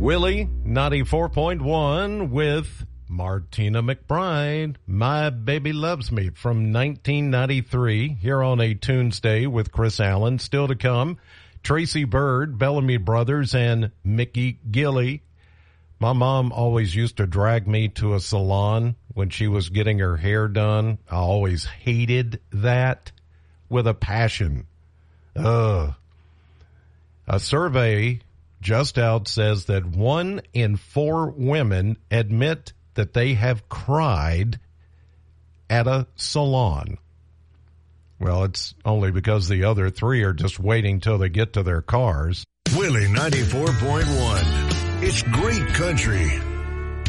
Willie 94.1 with Martina McBride, My Baby Loves Me from 1993 here on a Tuesday with Chris Allen. Still to come, Tracy Byrd, Bellamy Brothers, and Mickey Gilley. My mom always used to drag me to a salon when she was getting her hair done. I always hated that with a passion. A survey just out says that 1 in 4 women admit that they have cried at a salon. Well, it's only because the other 3 are just waiting till they get to their cars. Willie 94.1. It's great country.